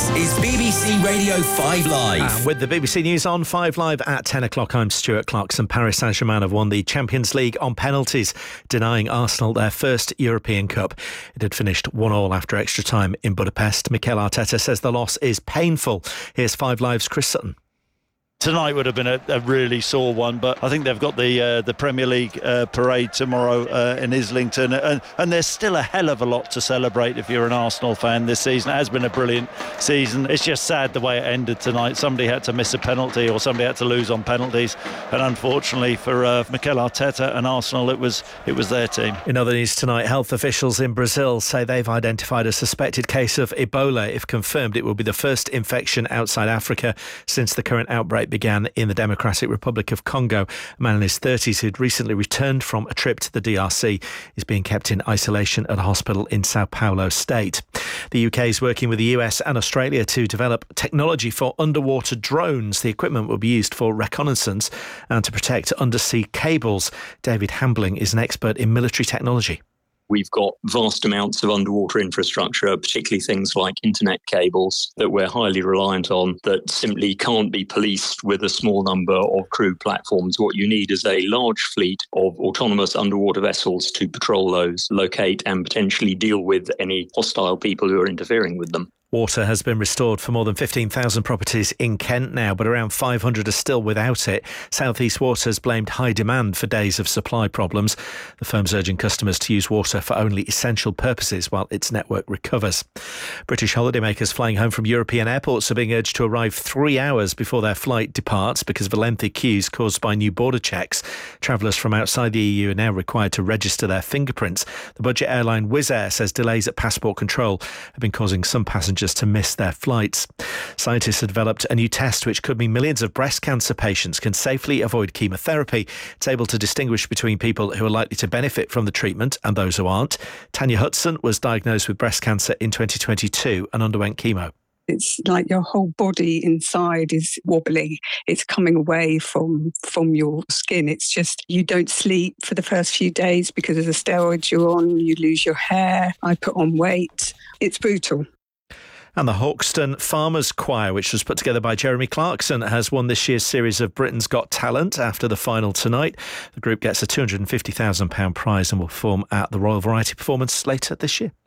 This is BBC Radio 5 Live. And with the BBC News on 5 Live at 10 o'clock, I'm Stuart Clarkson. Paris Saint-Germain have won the Champions League on penalties, denying Arsenal their first European Cup. It had finished 1-1 after extra time in Budapest. Mikel Arteta says the loss is painful. Here's 5 Live's Chris Sutton. Tonight would have been a really sore one, but I think they've got the Premier League parade tomorrow in Islington, and there's still a hell of a lot to celebrate if you're an Arsenal fan this season. It has been a brilliant season. It's just sad the way it ended tonight. Somebody had to miss a penalty or somebody had to lose on penalties, and unfortunately for Mikel Arteta and Arsenal, it was their team. In other news tonight, health officials in Brazil say they've identified a suspected case of Ebola. If confirmed, it will be the first infection outside Africa since the current outbreak began in the Democratic Republic of Congo. A man in his 30s who'd recently returned from a trip to the DRC is being kept in isolation at a hospital in Sao Paulo state. The UK is working with the US and Australia to develop technology for underwater drones. The equipment will be used for reconnaissance and to protect undersea cables. David Hambling is an expert in military technology. We've got vast amounts of underwater infrastructure, particularly things like internet cables that we're highly reliant on that simply can't be policed with a small number of crewed platforms. What you need is a large fleet of autonomous underwater vessels to patrol those, locate and potentially deal with any hostile people who are interfering with them. Water has been restored for more than 15,000 properties in Kent now, but around 500 are still without it. South East Water has blamed high demand for days of supply problems. The firm's urging customers to use water for only essential purposes while its network recovers. British holidaymakers flying home from European airports are being urged to arrive 3 hours before their flight departs because of the lengthy queues caused by new border checks. Travellers from outside the EU are now required to register their fingerprints. The budget airline Wizz Air says delays at passport control have been causing some passengers to miss their flights. Scientists have developed a new test which could mean millions of breast cancer patients can safely avoid chemotherapy. It's able to distinguish between people who are likely to benefit from the treatment and those who aren't. Tanya Hudson was diagnosed with breast cancer in 2022 and underwent chemo. It's like your whole body inside is wobbly. It's coming away from your skin. It's just you don't sleep for the first few days because of the steroids you're on. You lose your hair. I put on weight. It's brutal. And the Hawkston Farmers Choir, which was put together by Jeremy Clarkson, has won this year's series of Britain's Got Talent after the final tonight. The group gets a £250,000 prize and will perform at the Royal Variety Performance later this year.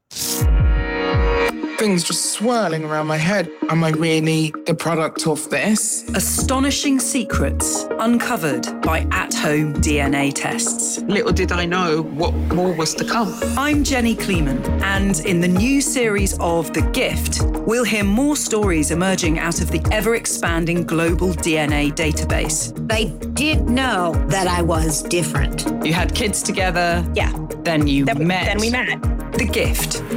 Things just swirling around my head. Am I really the product of this? Astonishing secrets uncovered by at-home DNA tests. Little did I know what more was to come. I'm Jenny Kleeman, and in the new series of The Gift, we'll hear more stories emerging out of the ever-expanding global DNA database. They did know that I was different. You had kids together. Yeah. Then you met. Then we met. The Gift.